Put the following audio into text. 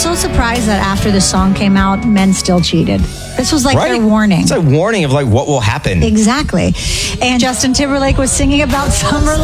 so surprised that after the song came out, men still cheated. This was like their warning. It's a warning of like what will happen. Exactly. And Justin Timberlake was singing about summer